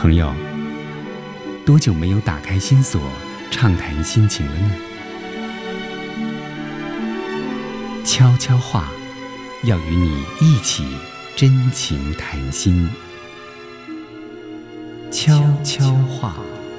朋友，多久没有打开心锁畅谈心情了呢？悄悄话要与你一起真情谈心。悄悄话。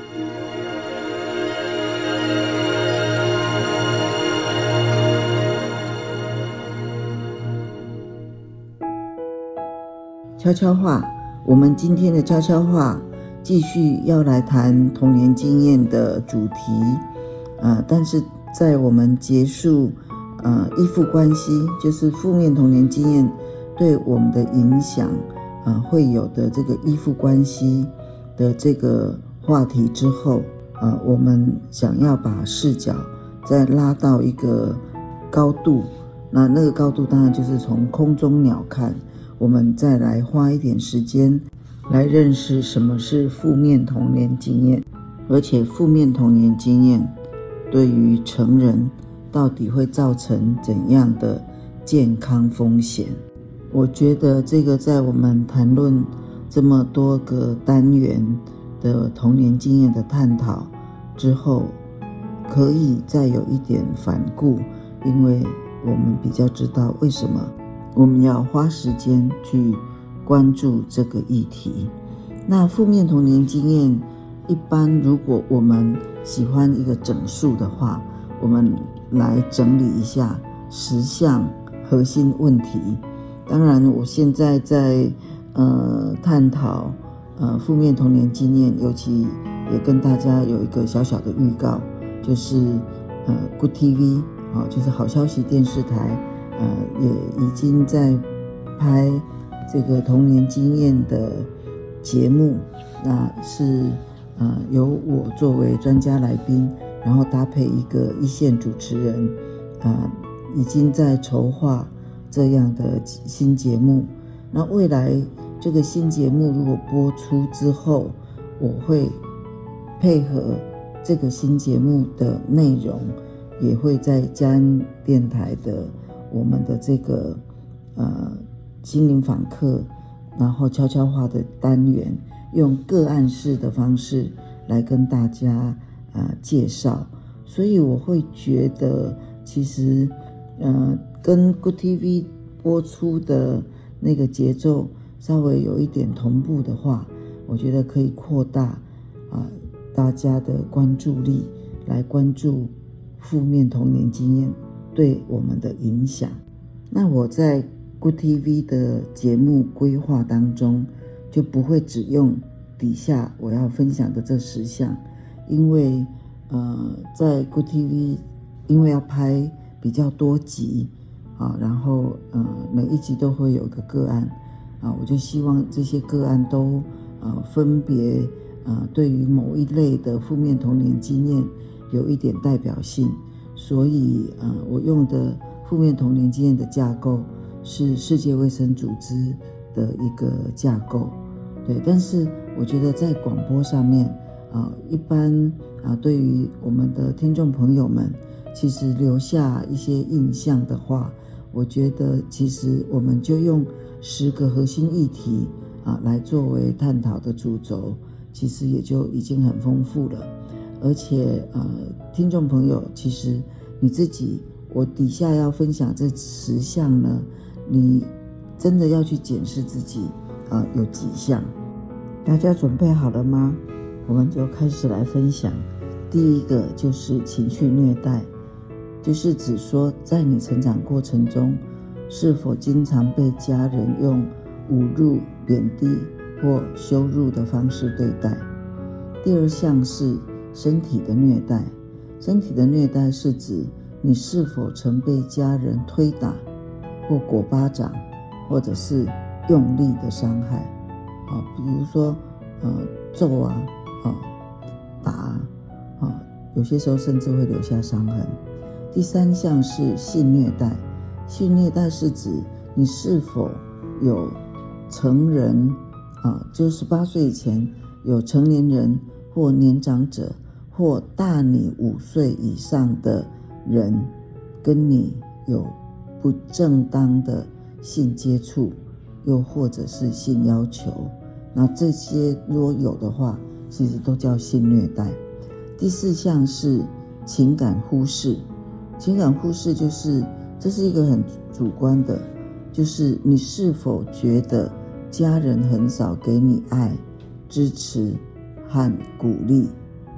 悄悄话，我们今天的悄悄话继续要来谈童年经验的主题，但是在我们结束依附关系，就是负面童年经验对我们的影响，会有的这个依附关系的这个话题之后，我们想要把视角再拉到一个高度，那个高度当然就是从空中鸟看，我们再来花一点时间来认识什么是负面童年经验，而且负面童年经验对于成人到底会造成怎样的健康风险。我觉得这个在我们谈论这么多个单元的童年经验的探讨之后，可以再有一点反顾，因为我们比较知道为什么我们要花时间去关注这个议题。那负面童年经验，一般如果我们喜欢一个整数的话，我们来整理一下10项核心问题。当然我现在在探讨负面童年经验，尤其也跟大家有一个小小的预告，就是Good TV，就是好消息电视台也已经在拍这个童年经验的节目，那是由我作为专家来宾，然后搭配一个一线主持人，已经在筹划这样的新节目。那未来这个新节目如果播出之后，我会配合这个新节目的内容，也会在嘉恩电台的我们的这个心灵访客，然后悄悄话的单元，用个案式的方式来跟大家介绍。所以我会觉得其实跟 Good TV 播出的那个节奏稍微有一点同步的话，我觉得可以扩大大家的关注力，来关注负面童年经验对我们的影响。那我在 Good TV 的节目规划当中，就不会只用底下我要分享的这10项，因为在 Good TV 因为要拍比较多集然后每一集都会有一个个案我就希望这些个案都分别对于某一类的负面童年经验有一点代表性，所以我用的负面童年经验的架构是世界卫生组织的一个架构，对。但是我觉得在广播上面一般对于我们的听众朋友们，其实留下一些印象的话，我觉得其实我们就用10个核心议题来作为探讨的主轴，其实也就已经很丰富了。而且听众朋友，其实你自己，我底下要分享这10项呢，你真的要去检视自己有几项。大家准备好了吗？我们就开始来分享。第一个就是情绪虐待，就是指说在你成长过程中，是否经常被家人用侮辱、贬低或羞辱的方式对待。第2项是身体的虐待，身体的虐待是指你是否曾被家人推打或裹巴掌，或者是用力的伤害比如说揍打有些时候甚至会留下伤痕。第3项是性虐待，性虐待是指你是否有成人就是18岁以前有成年人或年长者或大你5岁以上的人跟你有不正当的性接触，又或者是性要求， 那这些如果有的话，其实都叫性虐待。第4项是情感忽视。情感忽视就是这是一个很主观的，就是你是否觉得家人很少给你爱、支持和鼓励。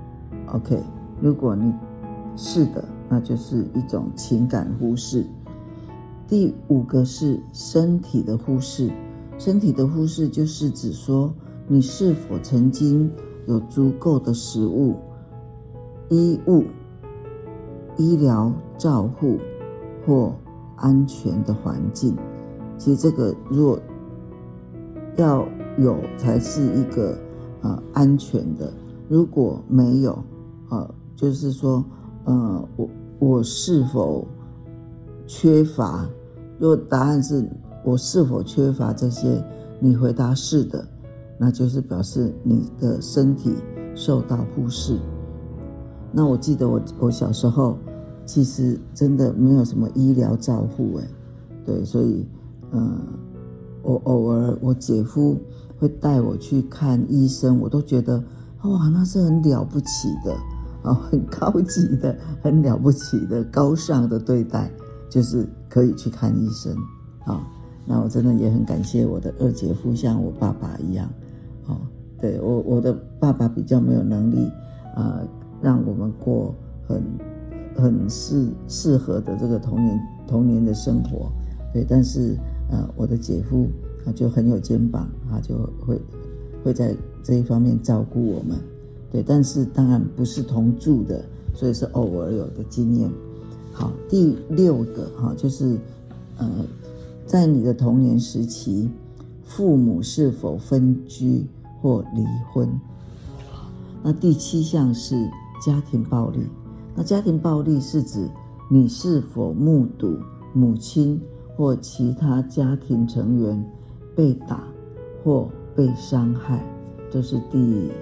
OK， 如果你是的，那就是一种情感忽视。第5个是身体的忽视。身体的忽视就是指说，你是否曾经有足够的食物、衣物、医疗照护或安全的环境。其实这个如果要有才是一个安全的，如果没有就是说我是否缺乏，如果答案是我是否缺乏这些，你回答是的，那就是表示你的身体受到忽视。那我记得我小时候其实真的没有什么医疗照护对，所以我偶尔我姐夫会带我去看医生，我都觉得哇，那是很了不起的很高级的、很了不起的、高尚的对待，就是可以去看医生那我真的也很感谢我的二姐夫，像我爸爸一样对，我的爸爸比较没有能力让我们过很适合的这个童年的生活，对，但是我的姐夫就很有肩膀，他就会在这一方面照顾我们，对，但是当然不是同住的，所以是偶尔有的经验。好，第6个就是在你的童年时期，父母是否分居或离婚。那第7项是家庭暴力。那家庭暴力是指你是否目睹母亲或其他家庭成员被打或被伤害，这是第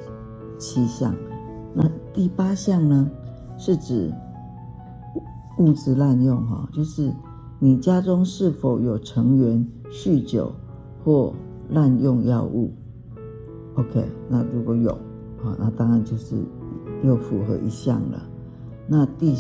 7项。那第8项呢，是指物质滥用就是你家中是否有成员酗酒或滥用药物。 OK， 那如果有那当然就是又符合1项了。那第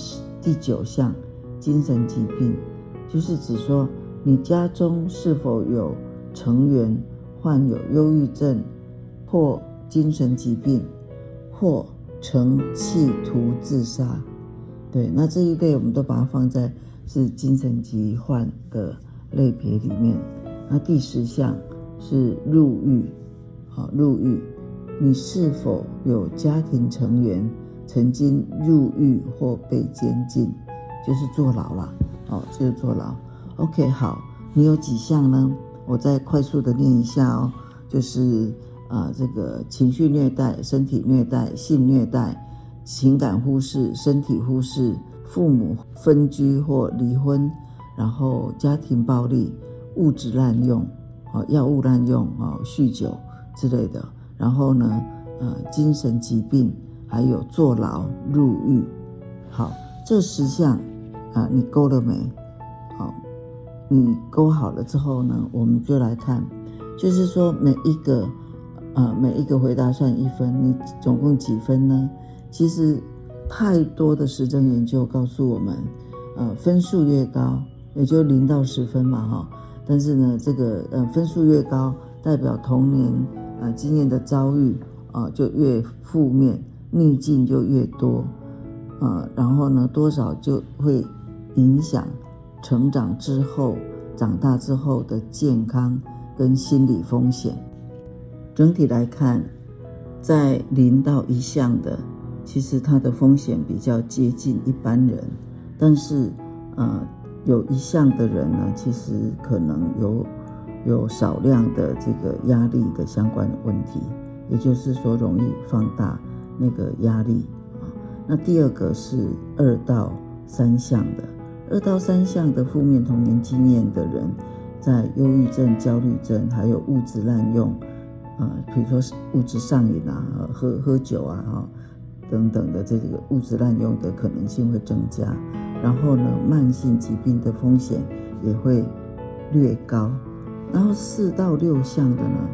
9项精神疾病，就是指说你家中是否有成员患有忧郁症或精神疾病，或曾企图自杀。对，那这一类我们都把它放在是精神疾患的类别里面。那第10项是入狱。入狱，你是否有家庭成员曾经入狱或被监禁，就是坐牢啦就是坐牢。 OK， 好，你有几项呢？我再快速的念一下就是这个情绪虐待、身体虐待、性虐待、情感忽视、身体忽视、父母分居或离婚，然后家庭暴力、物质滥用药物滥用酗酒之类的，然后呢精神疾病，还有坐牢、入狱。好，这10项你勾了没？好，你勾好了之后呢，我们就来看，就是说每一个回答算1分，你总共几分呢？其实太多的实证研究告诉我们分数越高，也就0到10分嘛但是呢这个分数越高，代表童年经验的遭遇就越负面，逆境就越多然后呢多少就会影响成长大之后的健康跟心理风险。整体来看，在0到1项的，其实它的风险比较接近一般人，但是有1项的人呢，其实可能有少量的这个压力的相关问题，也就是说容易放大那个压力那第2个是2到3项的，2到3项的负面童年经验的人，在忧郁症、焦虑症，还有物质滥用比如说物质上瘾喝酒等等的这个物质滥用的可能性会增加，然后呢慢性疾病的风险也会略高。然后4到6项的呢，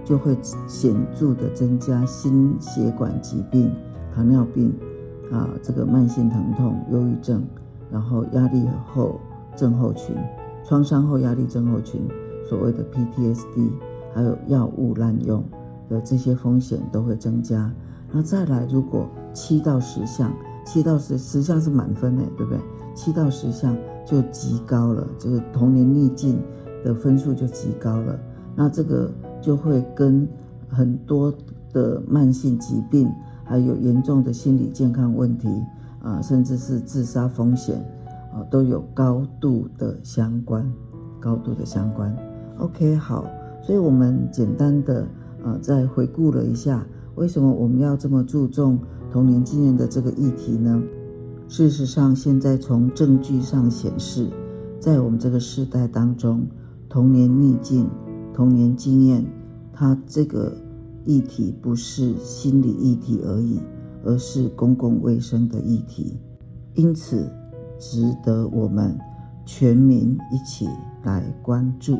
就会显著的增加心血管疾病、糖尿病这个慢性疼痛、忧郁症，然后压力后症候群、创伤后压力症候群，所谓的 PTSD， 还有药物滥用的这些风险都会增加。然后再来，如果7到10项，7到10项是满分对不对？7到10项就极高了，这个童年逆境的分数就极高了。那这个就会跟很多的慢性疾病，还有严重的心理健康问题甚至是自杀风险都有高度的相关。OK， 好，所以我们简单的再回顾了一下，为什么我们要这么注重童年经验的这个议题呢？事实上，现在从证据上显示，在我们这个世代当中，童年逆境、童年经验，它这个议题不是心理议题而已，而是公共卫生的议题，因此值得我们全民一起来关注。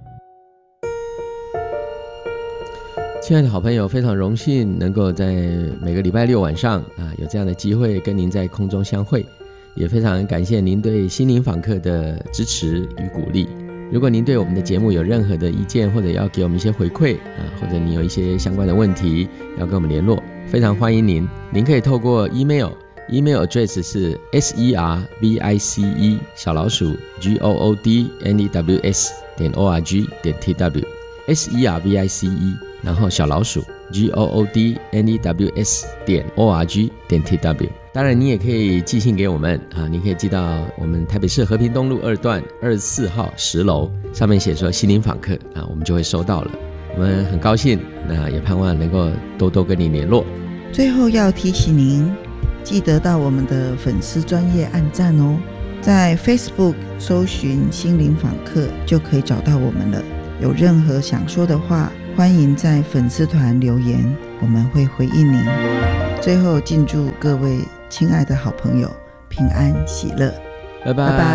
亲爱的好朋友，非常荣幸能够在每个礼拜六晚上有这样的机会跟您在空中相会，也非常感谢您对心灵访客的支持与鼓励。如果您对我们的节目有任何的意见，或者要给我们一些回馈或者你有一些相关的问题要跟我们联络，非常欢迎您可以透过 email address 是 service@goodnews.org.tw service， 然后goodnews.org.tw。 当然你也可以寄信给我们你可以寄到我们台北市和平东路2段24号10楼，上面写说心灵访客我们就会收到了。我们很高兴，也盼望能够多多跟你联络。 最后要提醒您，记得到我们的粉丝专页按赞哦，在 Facebook 搜寻心灵访客就可以找到我们了。有任何想说的话，欢迎在粉丝团留言，我们会回应您。最后敬祝各位亲爱的好朋友平安喜乐， 拜拜。